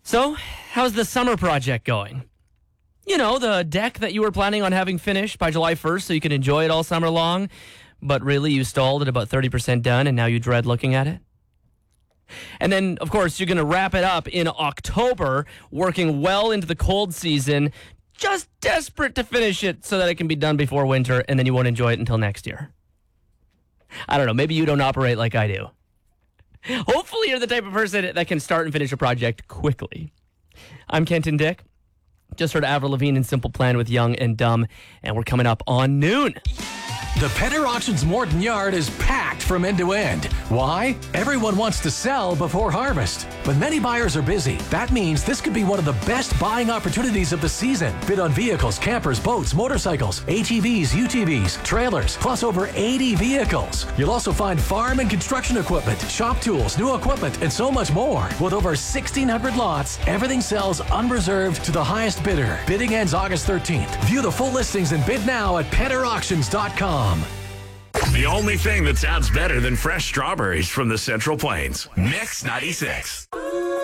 So, how's the summer project going? You know, the deck that you were planning on having finished by July 1st so you can enjoy it all summer long, but really you stalled at about 30% done and now you dread looking at it? And then, of course, you're going to wrap it up in October, working well into the cold season, just desperate to finish it so that it can be done before winter, and then you won't enjoy it until next year. I don't know, maybe you don't operate like I do. Hopefully you're the type of person that can start and finish a project quickly. I'm Kenton Dick. Just heard Avril Lavigne and Simple Plan with Young and Dumb, and we're coming up on noon. The Penner Auctions Morton Yard is packed from end to end. Why? Everyone wants to sell before harvest, but many buyers are busy. That means this could be one of the best buying opportunities of the season. Bid on vehicles, campers, boats, motorcycles, ATVs, UTVs, trailers, plus over 80 vehicles. You'll also find farm and construction equipment, shop tools, new equipment, and so much more. With over 1,600 lots, everything sells unreserved to the highest bidder. Bidding ends August 13th. View the full listings and bid now at PennerAuctions.com. The only thing that sounds better than fresh strawberries from the Central Plains. Mix 96.